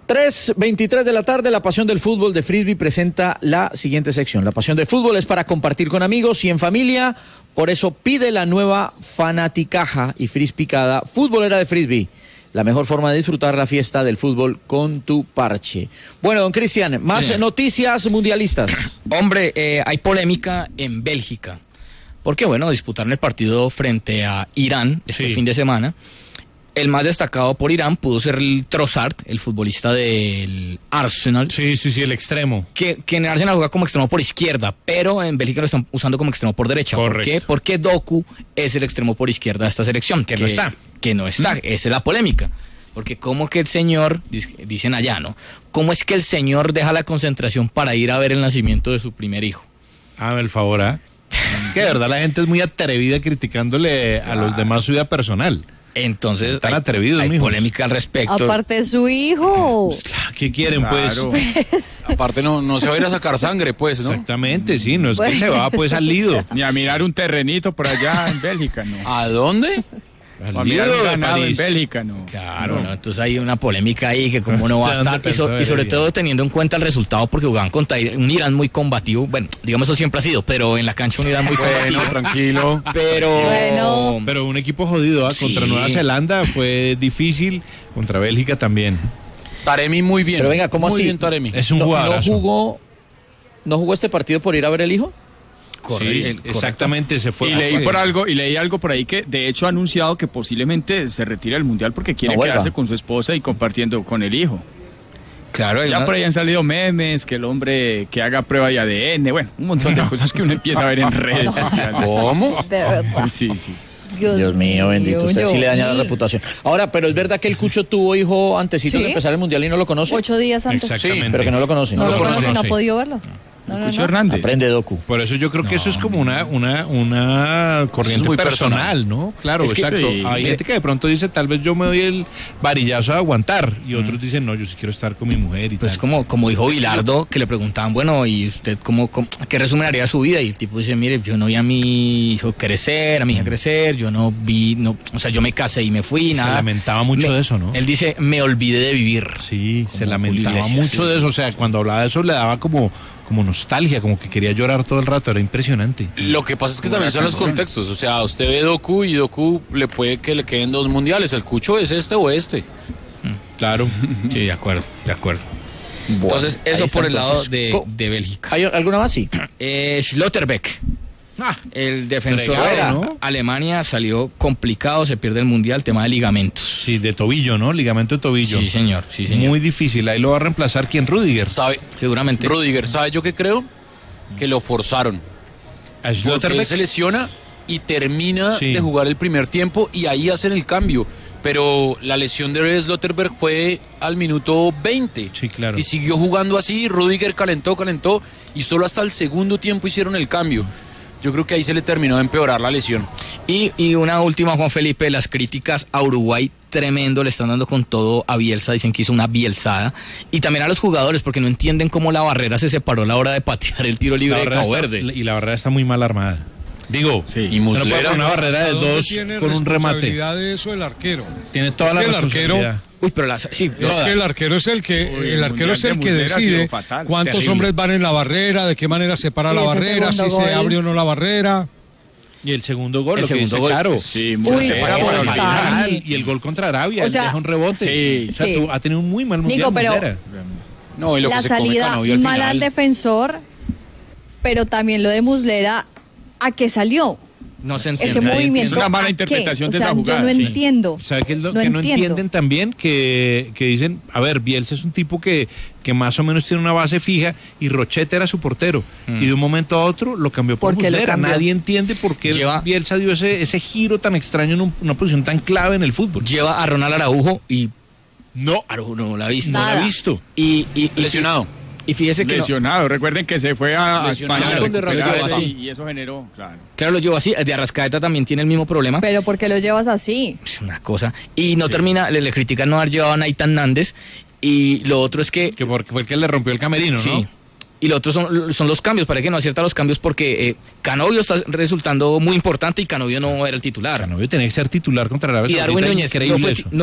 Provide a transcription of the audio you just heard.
3:23 de la tarde, La Pasión del Fútbol de Frisbee presenta la siguiente sección. La Pasión del Fútbol es para compartir con amigos y en familia, por eso pide la nueva Fanaticaja y Frispicada futbolera de Frisbee. La mejor forma de disfrutar la fiesta del fútbol con tu parche. Bueno, don Cristian, más noticias mundialistas. Hombre, hay polémica en Bélgica. Porque, bueno, disputaron el partido frente a Irán este fin de semana. El más destacado por Irán pudo ser el Trossard, el futbolista del Arsenal. Sí, el extremo. Que en el Arsenal juega como extremo por izquierda, pero en Bélgica lo están usando como extremo por derecha. Correcto. ¿Por qué? Porque Doku es el extremo por izquierda de esta selección. Que no está, esa es la polémica. Porque como que el señor, dicen allá, ¿no? ¿Cómo es que el señor deja la concentración para ir a ver el nacimiento de su primer hijo? Hágame el favor, ¿ah? Que de verdad la gente es muy atrevida criticándole a los demás su vida personal. Entonces, tan atrevidos, hay polémica al respecto. Aparte de su hijo. Pues, ¿qué quieren, pues? Aparte no se va a ir a sacar sangre, pues, ¿no? Exactamente, sí, no es que se va, pues, al Lido. Ni a mirar un terrenito por allá en Bélgica, ¿no? ¿A dónde? A mirar un ganado en Bélgica, ¿no? Claro, no. Entonces hay una polémica ahí que cómo no va a estar, y sobre todo teniendo en cuenta el resultado, porque jugaban contra un Irán muy combativo. Bueno, digamos eso siempre ha sido, pero en la cancha un Irán muy combativo. Tranquilo. Pero un equipo jodido, ¿ah? Contra Nueva Zelanda fue difícil, contra Bélgica también. Taremi muy bien. Pero venga, ¿cómo muy así? bien Taremi. Es un jugadorazo. ¿No jugó este partido por ir a ver el hijo? Correcto. Exactamente, se fue. Y leí algo por ahí que de hecho ha anunciado que posiblemente se retira del Mundial porque quiere quedarse con su esposa y compartiendo con el hijo. Claro, ya por ahí han salido memes, que el hombre que haga prueba de ADN, bueno, un montón de cosas que uno empieza a ver en redes sociales. ¿Cómo? De verdad. Sí. Dios mío, bendito. Usted sí le daña la reputación. Ahora, pero es verdad que el Cucho tuvo hijo antesito de empezar el Mundial y no lo conoce. 8 días antes. Exactamente. Sí, pero que no lo conoce. No lo conoce, no ha podido verlo. Cucho Hernández. Aprende Doku. Por eso yo creo que eso es como una corriente muy personal, ¿no? Claro, es que exacto. sí. Hay gente que de pronto dice, tal vez yo me doy el varillazo a aguantar, y otros dicen, no, yo sí quiero estar con mi mujer y pues tal. como dijo Bilardo, que le preguntaban, bueno, ¿y usted qué resumen haría su vida? Y el tipo dice, mire, yo no vi a mi hijo crecer, a mi hija crecer, yo no vi, o sea, yo me casé y me fui, nada. Se lamentaba mucho de eso, ¿no? Él dice, me olvidé de vivir. Sí, se Como lamentaba Julio Iglesias, mucho de eso, o sea, cuando hablaba de eso le daba como nostalgia, como que quería llorar todo el rato, era impresionante. Lo que pasa es que también son los contextos, o sea, usted ve Doku y Doku le puede que le queden 2 mundiales, el Cucho es este o este. Claro. Sí, de acuerdo. Bueno, entonces, eso por el lado de Bélgica. ¿Hay alguna más? Sí. Schlotterbeck. El defensor fregado, de ¿no? Alemania salió complicado, se pierde el Mundial, tema de ligamentos. Sí, de tobillo, ¿no? Ligamento de tobillo. Sí, señor. Muy difícil, ahí lo va a reemplazar ¿quién? Rudiger. Seguramente. Rudiger, ¿sabe yo qué creo? Que lo forzaron. A Porque Schlotterbeck él se lesiona y termina de jugar el primer tiempo y ahí hacen el cambio. Pero la lesión de Schlotterbeck fue al minuto 20. Sí, claro. Y siguió jugando así, Rudiger calentó y solo hasta el segundo tiempo hicieron el cambio. Yo creo que ahí se le terminó de empeorar la lesión. Y una última, Juan Felipe, las críticas a Uruguay, tremendo, le están dando con todo a Bielsa, dicen que hizo una bielzada, y también a los jugadores, porque no entienden cómo la barrera se separó a la hora de patear el tiro libre de Cabo Verde. Y la barrera está muy mal armada. Digo, y Muslera, una barrera de 2 con un remate. De eso el arquero. Tiene toda la responsabilidad. Uy, pero es que el arquero es el que decide cuántos hombres van en la barrera, de qué manera se para la barrera, si se abre o no la barrera. Y el segundo gol, claro. Sí, y el gol contra Arabia, deja un rebote. O sea, ha tenido un muy mal mundial. Nico, pero no, y lo la que se salida come mala al defensor, pero también lo de Muslera, ¿a qué salió? No se entiende. Ese movimiento, es una mala interpretación de esa jugada. Yo no entiendo. ¿Sabe qué es lo que no entienden también? Que dicen, a ver, Bielsa es un tipo que más o menos tiene una base fija y Rochette era su portero. Y de un momento a otro lo cambió por Muslera. Nadie entiende por qué Bielsa dio ese giro tan extraño en una posición tan clave en el fútbol. Lleva a Ronald Araujo y Araujo no la ha visto. Nada. No la ha visto. Y lesionado. Y fíjese que lesionado, recuerden que se fue a España y eso generó, claro, lo llevó así. De Arrascaeta también tiene el mismo problema. Pero ¿por qué lo llevas así? Es una cosa. Y no termina, le critican no haber llevado a Nathan Nández. Y lo otro es que porque fue el que le rompió el camerino, ¿no? Y lo otro son los cambios, parece que no acierta los cambios porque Canovio está resultando muy importante y Canovio no era el titular. Canovio tenía que ser titular contra Arabia Saudita. Y Darwin Núñez increíble eso.